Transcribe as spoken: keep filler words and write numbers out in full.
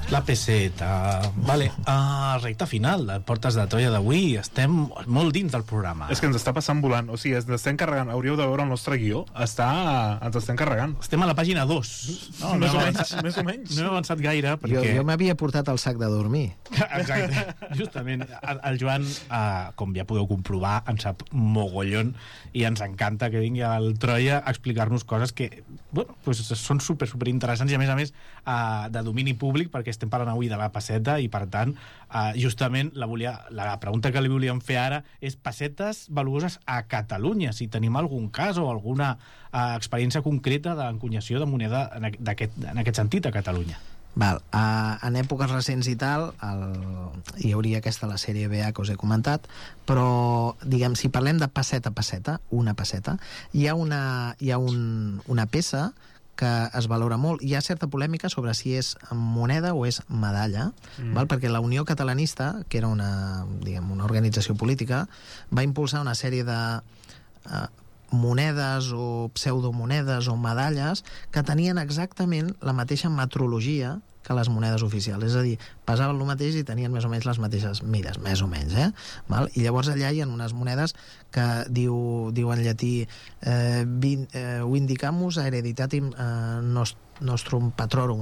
La peseta. Vale, uh, recta final de Portes de Troia d'avui. Estem molt dins del programa. És que ens està passant volant. O sigui, ens estem carregant. Hauríeu de veure el nostre guió. Està... Ens estem carregant. Estem a la pàgina dos. No, no, més, o menys, més o menys. No hem avançat gaire perquè... Jo, jo m'havia portat el sac de dormir. Exacte. Justament. El, el Joan, uh, com ja podeu comprovar, en sap mogollon i ens encanta que vingui al Troia a explicar-nos coses que, bueno, pues són super, super interessants i a més a més uh, de domini públic, perquè estem parlant avui de la pesseta i per tant uh, justament la, volia, la pregunta que li volíem fer ara és pessetes valuoses a Catalunya, si tenim algun cas o alguna uh, experiència concreta d'encunyació de moneda en aquest, en aquest sentit a Catalunya. Val, uh, en èpoques recents i tal el, hi hauria aquesta la sèrie B A que us he comentat, però diguem, si parlem de pesseta a pesseta, una pesseta, hi ha una, hi ha un, una peça que es valora molt. Hi ha certa polèmica sobre si és moneda o és medalla, mm. val? Perquè la Unió Catalanista, que era una, diguem, una organització política, va impulsar una sèrie de eh, monedes o pseudomonedes o medalles que tenien exactament la mateixa metrologia que les monedes oficials, és a dir, pesaven el mateix i tenien més o menys les mateixes mides, més o menys, eh? Val? I llavors allà hi ha unes monedes que diu, diu en llatí eh, vin, eh, vindicamus hereditatim eh, nost, nostrum patrorum,